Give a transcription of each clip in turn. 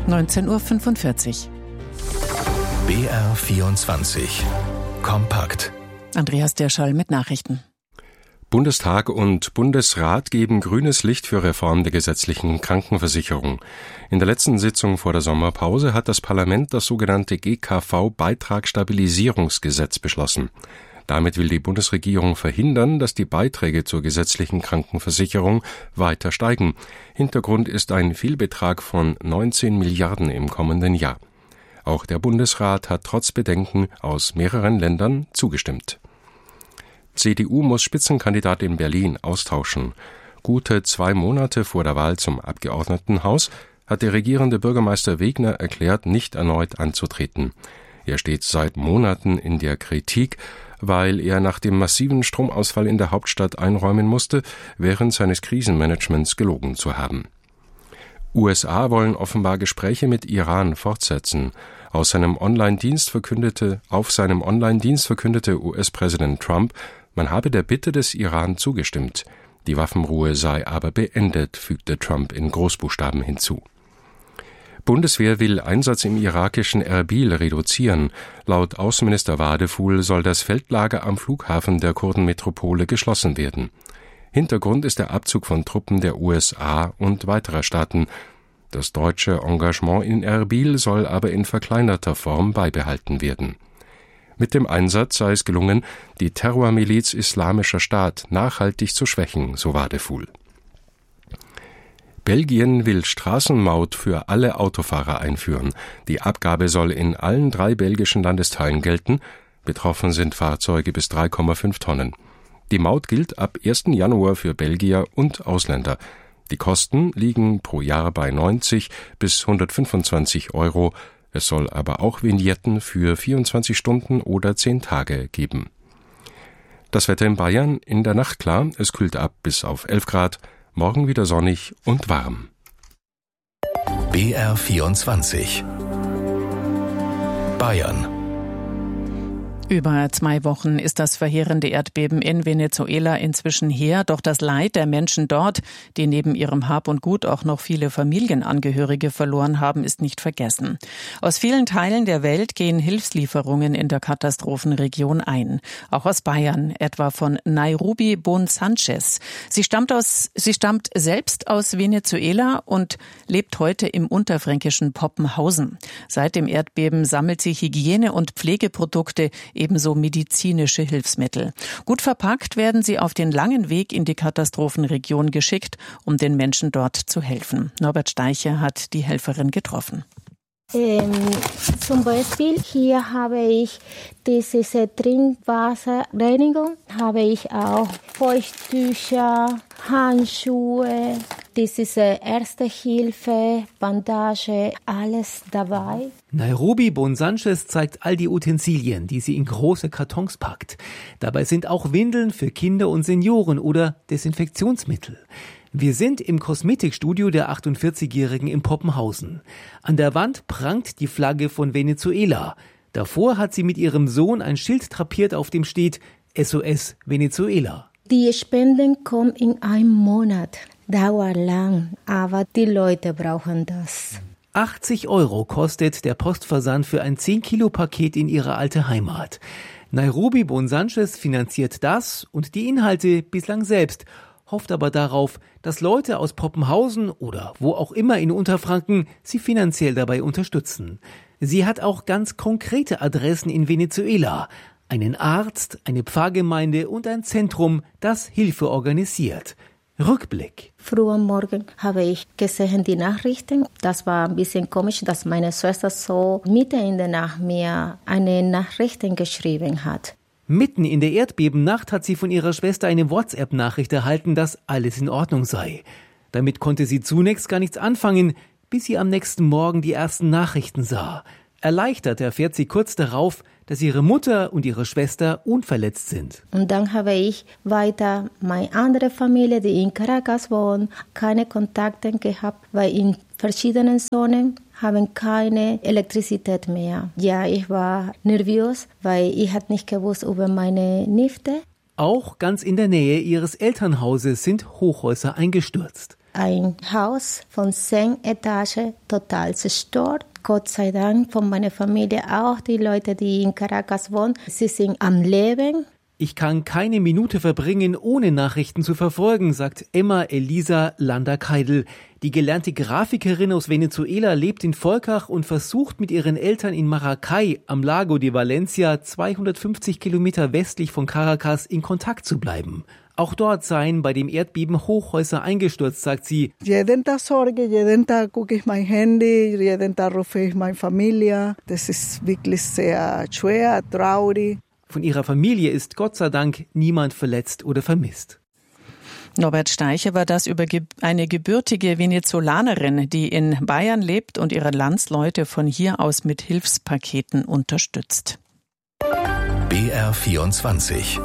19:45 Uhr. BR24 Kompakt. Andreas Derschall mit Nachrichten. Bundestag und Bundesrat geben grünes Licht für Reform der gesetzlichen Krankenversicherung. In der letzten Sitzung vor der Sommerpause hat das Parlament das sogenannte GKV-Beitragsstabilisierungsgesetz beschlossen. Damit will die Bundesregierung verhindern, dass die Beiträge zur gesetzlichen Krankenversicherung weiter steigen. Hintergrund ist ein Fehlbetrag von 19 Milliarden im kommenden Jahr. Auch der Bundesrat hat trotz Bedenken aus mehreren Ländern zugestimmt. CDU muss Spitzenkandidat in Berlin austauschen. Gute 2 Monate vor der Wahl zum Abgeordnetenhaus hat der regierende Bürgermeister Wegner erklärt, nicht erneut anzutreten. Er steht seit Monaten in der Kritik, weil er nach dem massiven Stromausfall in der Hauptstadt einräumen musste, während seines Krisenmanagements gelogen zu haben. USA wollen offenbar Gespräche mit Iran fortsetzen. Auf seinem Online-Dienst verkündete US-Präsident Trump, man habe der Bitte des Iran zugestimmt. Die Waffenruhe sei aber beendet, fügte Trump in Großbuchstaben hinzu. Bundeswehr will Einsatz im irakischen Erbil reduzieren. Laut Außenminister Wadefuhl soll das Feldlager am Flughafen der Kurdenmetropole geschlossen werden. Hintergrund ist der Abzug von Truppen der USA und weiterer Staaten. Das deutsche Engagement in Erbil soll aber in verkleinerter Form beibehalten werden. Mit dem Einsatz sei es gelungen, die Terrormiliz Islamischer Staat nachhaltig zu schwächen, so Wadefuhl. Belgien will Straßenmaut für alle Autofahrer einführen. Die Abgabe soll in allen 3 belgischen Landesteilen gelten. Betroffen sind Fahrzeuge bis 3,5 Tonnen. Die Maut gilt ab 1. Januar für Belgier und Ausländer. Die Kosten liegen pro Jahr bei 90 bis 125 Euro. Es soll aber auch Vignetten für 24 Stunden oder 10 Tage geben. Das Wetter in Bayern: in der Nacht klar, es kühlt ab bis auf 11 Grad, morgen wieder sonnig und warm. BR24 Bayern. Über 2 Wochen ist das verheerende Erdbeben in Venezuela inzwischen her, doch das Leid der Menschen dort, die neben ihrem Hab und Gut auch noch viele Familienangehörige verloren haben, ist nicht vergessen. Aus vielen Teilen der Welt gehen Hilfslieferungen in der Katastrophenregion ein. Auch aus Bayern, etwa von Nairobi Bon-Sanchez. Sie stammt selbst aus Venezuela und lebt heute im unterfränkischen Poppenhausen. Seit dem Erdbeben sammelt sie Hygiene- und Pflegeprodukte, ebenso medizinische Hilfsmittel. Gut verpackt werden sie auf den langen Weg in die Katastrophenregion geschickt, um den Menschen dort zu helfen. Norbert Steicher hat die Helferin getroffen. Zum Beispiel hier habe ich diese Trinkwasserreinigung, habe ich auch Feuchttücher, Handschuhe, diese Erste Hilfe, Bandage, alles dabei. Nairobi Bon-Sanchez zeigt all die Utensilien, die sie in große Kartons packt. Dabei sind auch Windeln für Kinder und Senioren oder Desinfektionsmittel. Wir sind im Kosmetikstudio der 48-Jährigen in Poppenhausen. An der Wand prangt die Flagge von Venezuela. Davor hat sie mit ihrem Sohn ein Schild drapiert, auf dem steht SOS Venezuela. Die Spenden kommen in einem Monat. Dauert lang, aber die Leute brauchen das. 80 € kostet der Postversand für ein 10-Kilo-Paket in ihre alte Heimat. Nairobi Bon-Sanchez finanziert das und die Inhalte bislang selbst, hofft aber darauf, dass Leute aus Poppenhausen oder wo auch immer in Unterfranken sie finanziell dabei unterstützen. Sie hat auch ganz konkrete Adressen in Venezuela. Einen Arzt, eine Pfarrgemeinde und ein Zentrum, das Hilfe organisiert. Rückblick. Früh am Morgen habe ich gesehen die Nachrichten. Das war ein bisschen komisch, dass meine Schwester so mitten in der Nacht mir eine Nachricht geschrieben hat. Mitten in der Erdbebennacht hat sie von ihrer Schwester eine WhatsApp-Nachricht erhalten, dass alles in Ordnung sei. Damit konnte sie zunächst gar nichts anfangen, bis sie am nächsten Morgen die ersten Nachrichten sah. Erleichtert erfährt sie kurz darauf, dass ihre Mutter und ihre Schwester unverletzt sind. Und dann habe ich weiter meine andere Familie, die in Caracas wohnt, keine Kontakte gehabt, weil in verschiedenen Zonen haben keine Elektrizität mehr. Ja, ich war nervös, weil ich hatte nicht gewusst über meine Nichte. Auch ganz in der Nähe ihres Elternhauses sind Hochhäuser eingestürzt. ein Haus von 10 Etagen total zerstört. Gott sei Dank von meiner Familie auch, die Leute, die in Caracas wohnen, sie sind am Leben. Ich kann keine Minute verbringen, ohne Nachrichten zu verfolgen, sagt Emma Elisa Landa-Keidel. Die gelernte Grafikerin aus Venezuela lebt in Volkach und versucht mit ihren Eltern in Maracay am Lago de Valencia, 250 Kilometer westlich von Caracas, in Kontakt zu bleiben. Auch dort seien bei dem Erdbeben Hochhäuser eingestürzt, sagt sie. Jeden Tag Sorge, jeden Tag gucke ich mein Handy, jeden Tag rufe ich meine Familie. Das ist wirklich sehr schwer, traurig. Von ihrer Familie ist Gott sei Dank niemand verletzt oder vermisst. Norbert Steiche war das über eine gebürtige Venezolanerin, die in Bayern lebt und ihre Landsleute von hier aus mit Hilfspaketen unterstützt. BR24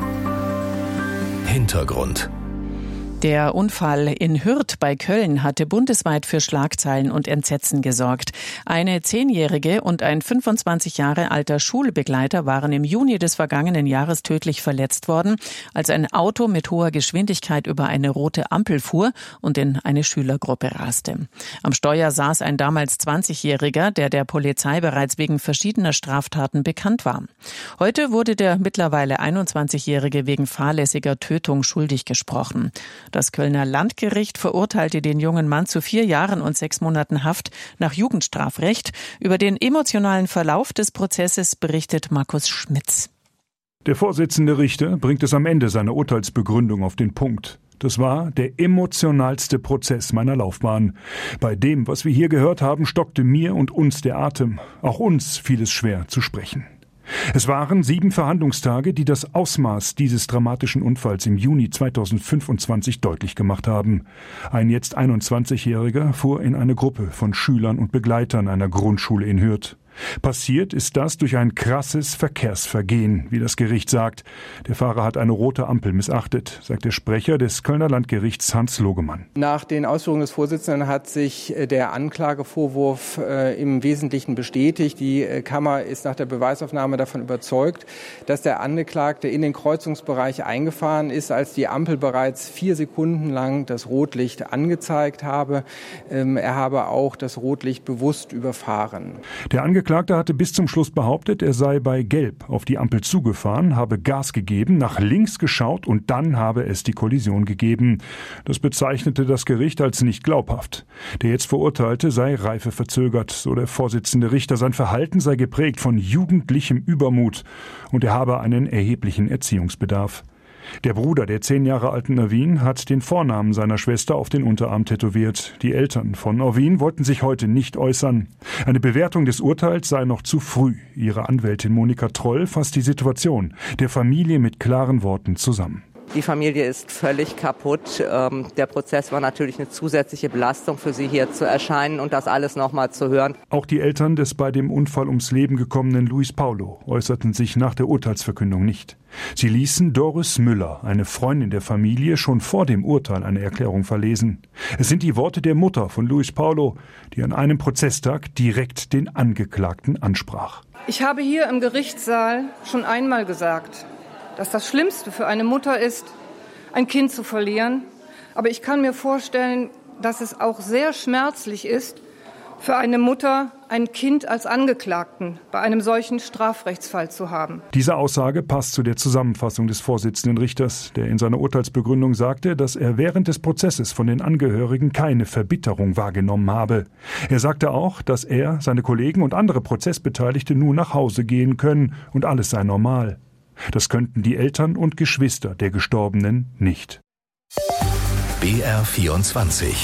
Hintergrund. Der Unfall in Hürth bei Köln hatte bundesweit für Schlagzeilen und Entsetzen gesorgt. Eine 10-jährige und ein 25 Jahre alter Schulbegleiter waren im Juni des vergangenen Jahres tödlich verletzt worden, als ein Auto mit hoher Geschwindigkeit über eine rote Ampel fuhr und in eine Schülergruppe raste. Am Steuer saß ein damals 20-Jähriger, der Polizei bereits wegen verschiedener Straftaten bekannt war. Heute wurde der mittlerweile 21-Jährige wegen fahrlässiger Tötung schuldig gesprochen. Das Kölner Landgericht verurteilte den jungen Mann zu 4 Jahren und 6 Monaten Haft nach Jugendstrafrecht. Über den emotionalen Verlauf des Prozesses berichtet Markus Schmitz. Der Vorsitzende Richter bringt es am Ende seiner Urteilsbegründung auf den Punkt. Das war der emotionalste Prozess meiner Laufbahn. Bei dem, was wir hier gehört haben, stockte mir und uns der Atem. Auch uns fiel es schwer zu sprechen. Es waren 7 Verhandlungstage, die das Ausmaß dieses dramatischen Unfalls im Juni 2025 deutlich gemacht haben. Ein jetzt 21-Jähriger fuhr in eine Gruppe von Schülern und Begleitern einer Grundschule in Hürth. Passiert ist das durch ein krasses Verkehrsvergehen, wie das Gericht sagt. Der Fahrer hat eine rote Ampel missachtet, sagt der Sprecher des Kölner Landgerichts Hans Logemann. Nach den Ausführungen des Vorsitzenden hat sich der Anklagevorwurf im Wesentlichen bestätigt. Die Kammer ist nach der Beweisaufnahme davon überzeugt, dass der Angeklagte in den Kreuzungsbereich eingefahren ist, als die Ampel bereits 4 Sekunden lang das Rotlicht angezeigt habe. Er habe auch das Rotlicht bewusst überfahren. Der Angeklagte hatte bis zum Schluss behauptet, er sei bei Gelb auf die Ampel zugefahren, habe Gas gegeben, nach links geschaut und dann habe es die Kollision gegeben. Das bezeichnete das Gericht als nicht glaubhaft. Der jetzt Verurteilte sei reifeverzögert, so der Vorsitzende Richter. Sein Verhalten sei geprägt von jugendlichem Übermut und er habe einen erheblichen Erziehungsbedarf. Der Bruder der 10 Jahre alten Navin hat den Vornamen seiner Schwester auf den Unterarm tätowiert. Die Eltern von Navin wollten sich heute nicht äußern. Eine Bewertung des Urteils sei noch zu früh. Ihre Anwältin Monika Troll fasst die Situation der Familie mit klaren Worten zusammen. Die Familie ist völlig kaputt. Der Prozess war natürlich eine zusätzliche Belastung für sie, hier zu erscheinen und das alles nochmal zu hören. Auch die Eltern des bei dem Unfall ums Leben gekommenen Luis Paulo äußerten sich nach der Urteilsverkündung nicht. Sie ließen Doris Müller, eine Freundin der Familie, schon vor dem Urteil eine Erklärung verlesen. Es sind die Worte der Mutter von Luis Paulo, die an einem Prozesstag direkt den Angeklagten ansprach. Ich habe hier im Gerichtssaal schon einmal gesagt, dass das Schlimmste für eine Mutter ist, ein Kind zu verlieren. Aber ich kann mir vorstellen, dass es auch sehr schmerzlich ist, für eine Mutter ein Kind als Angeklagten bei einem solchen Strafrechtsfall zu haben. Diese Aussage passt zu der Zusammenfassung des Vorsitzenden Richters, der in seiner Urteilsbegründung sagte, dass er während des Prozesses von den Angehörigen keine Verbitterung wahrgenommen habe. Er sagte auch, dass er, seine Kollegen und andere Prozessbeteiligte nun nach Hause gehen können und alles sei normal. Das könnten die Eltern und Geschwister der Gestorbenen nicht. BR24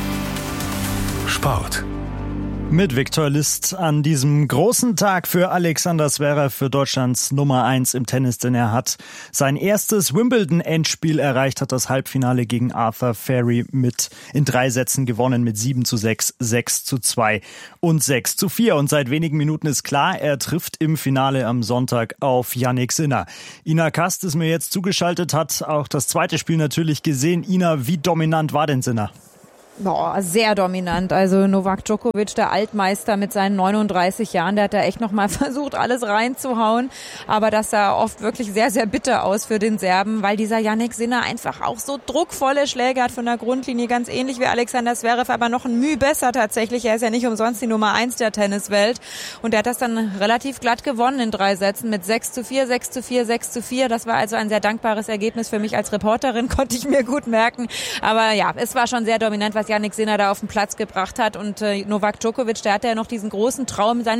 Sport. Mit Viktor List an diesem großen Tag für Alexander Zverev, für Deutschlands Nummer 1 im Tennis, denn er hat sein erstes Wimbledon-Endspiel erreicht, hat das Halbfinale gegen Arthur Ferry in 3 Sätzen gewonnen mit 7:6, 6:2 und 6:4. Und seit wenigen Minuten ist klar, er trifft im Finale am Sonntag auf Jannik Sinner. Ina Kast ist mir jetzt zugeschaltet, hat auch das zweite Spiel natürlich gesehen. Ina, wie dominant war denn Sinner? Sehr dominant. Also Novak Djokovic, der Altmeister mit seinen 39 Jahren, der hat da echt nochmal versucht, alles reinzuhauen. Aber das sah oft wirklich sehr, sehr bitter aus für den Serben, weil dieser Jannik Sinner einfach auch so druckvolle Schläge hat von der Grundlinie, ganz ähnlich wie Alexander Zverev, aber noch ein Mühe besser tatsächlich. Er ist ja nicht umsonst die Nummer 1 der Tenniswelt. Und er hat das dann relativ glatt gewonnen in 3 Sätzen mit 6:4, 6:4, 6:4. Das war also ein sehr dankbares Ergebnis für mich als Reporterin, konnte ich mir gut merken. Aber ja, es war schon sehr dominant, was Jannik Sinner da auf den Platz gebracht hat. Und Novak Djokovic, der hatte ja noch diesen großen Traum, seinen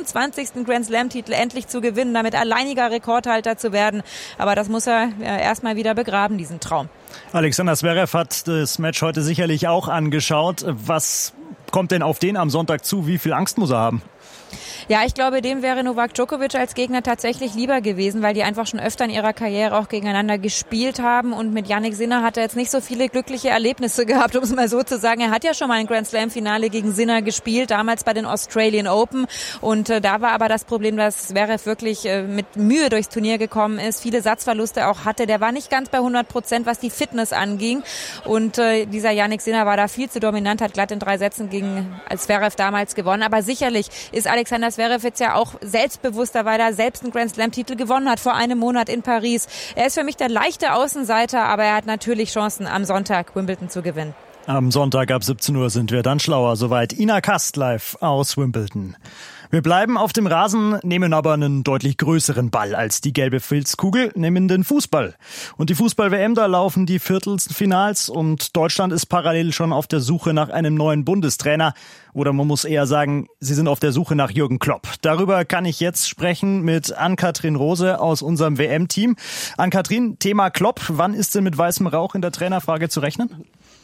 25. Grand Slam-Titel endlich zu gewinnen, damit alleiniger Rekordhalter zu werden. Aber das muss er erstmal wieder begraben, diesen Traum. Alexander Zverev hat das Match heute sicherlich auch angeschaut. Was kommt denn auf den am Sonntag zu? Wie viel Angst muss er haben? Ja, ich glaube, dem wäre Novak Djokovic als Gegner tatsächlich lieber gewesen, weil die einfach schon öfter in ihrer Karriere auch gegeneinander gespielt haben. Und mit Jannik Sinner hat er jetzt nicht so viele glückliche Erlebnisse gehabt, um es mal so zu sagen. Er hat ja schon mal ein Grand Slam-Finale gegen Sinner gespielt, damals bei den Australian Open. Und da war aber das Problem, dass Zverev wirklich mit Mühe durchs Turnier gekommen ist, viele Satzverluste auch hatte. Der war nicht ganz bei 100%, was die Fitness anging. Und dieser Jannik Sinner war da viel zu dominant, hat glatt in 3 Sätzen gegen Zverev damals gewonnen. Aber sicherlich ist Alexander Zverev jetzt ja auch selbstbewusster, weil er selbst einen Grand Slam-Titel gewonnen hat vor einem Monat in Paris. Er ist für mich der leichte Außenseiter, aber er hat natürlich Chancen, am Sonntag Wimbledon zu gewinnen. Am Sonntag ab 17 Uhr sind wir dann schlauer. Soweit Ina Kast live aus Wimbledon. Wir bleiben auf dem Rasen, nehmen aber einen deutlich größeren Ball als die gelbe Filzkugel, nehmen den Fußball. Und die Fußball-WM, da laufen die Viertelfinals und Deutschland ist parallel schon auf der Suche nach einem neuen Bundestrainer. Oder man muss eher sagen, sie sind auf der Suche nach Jürgen Klopp. Darüber kann ich jetzt sprechen mit Ann-Kathrin Rose aus unserem WM-Team. Ann-Kathrin, Thema Klopp, wann ist denn mit weißem Rauch in der Trainerfrage zu rechnen?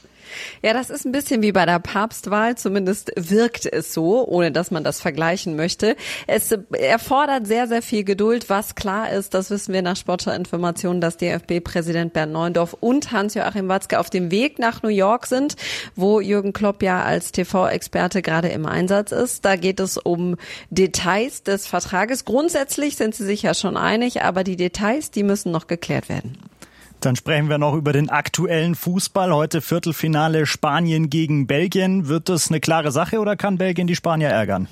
Ja, das ist ein bisschen wie bei der Papstwahl, zumindest wirkt es so, ohne dass man das vergleichen möchte. Es erfordert sehr, sehr viel Geduld, was klar ist, das wissen wir nach Sportschau-Informationen, dass DFB-Präsident Bernd Neuendorf und Hans-Joachim Watzke auf dem Weg nach New York sind, wo Jürgen Klopp ja als TV-Experte gerade im Einsatz ist. Da geht es um Details des Vertrages. Grundsätzlich sind sie sich ja schon einig, aber die Details, die müssen noch geklärt werden. Dann sprechen wir noch über den aktuellen Fußball. Heute Viertelfinale Spanien gegen Belgien. Wird das eine klare Sache oder kann Belgien die Spanier ärgern?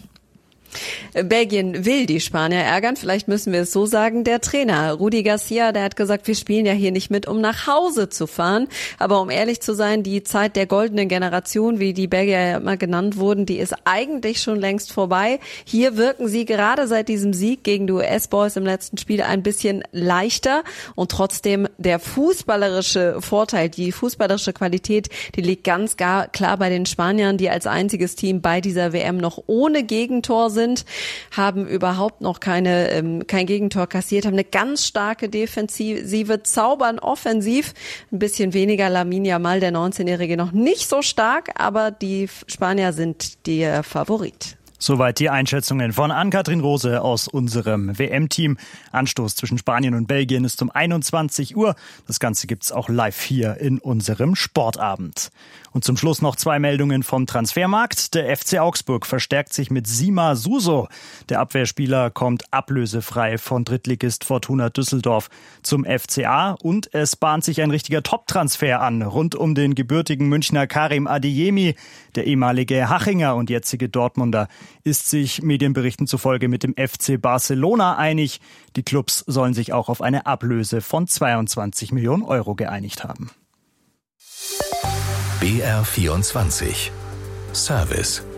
Belgien will die Spanier ärgern, vielleicht müssen wir es so sagen. Der Trainer Rudi Garcia, der hat gesagt, wir spielen ja hier nicht mit, um nach Hause zu fahren. Aber um ehrlich zu sein, die Zeit der goldenen Generation, wie die Belgier ja immer genannt wurden, die ist eigentlich schon längst vorbei. Hier wirken sie gerade seit diesem Sieg gegen die US-Boys im letzten Spiel ein bisschen leichter. Und trotzdem der fußballerische Vorteil, die fußballerische Qualität, die liegt ganz klar bei den Spaniern, die als einziges Team bei dieser WM noch ohne Gegentor sind, haben überhaupt noch kein Gegentor kassiert, haben eine ganz starke Defensive, zaubern offensiv, ein bisschen weniger Lamine Yamal, der 19-Jährige, noch nicht so stark, aber die Spanier sind der Favorit. Soweit die Einschätzungen von Ann-Kathrin Rose aus unserem WM-Team. Anstoß zwischen Spanien und Belgien ist um 21 Uhr. Das Ganze gibt's auch live hier in unserem Sportabend. Und zum Schluss noch 2 Meldungen vom Transfermarkt. Der FC Augsburg verstärkt sich mit Sima Suso. Der Abwehrspieler kommt ablösefrei von Drittligist Fortuna Düsseldorf zum FCA. Und es bahnt sich ein richtiger Top-Transfer an, rund um den gebürtigen Münchner Karim Adeyemi. Der ehemalige Hachinger und jetzige Dortmunder ist sich Medienberichten zufolge mit dem FC Barcelona einig. Die Clubs sollen sich auch auf eine Ablöse von 22 Millionen Euro geeinigt haben. BR24 Service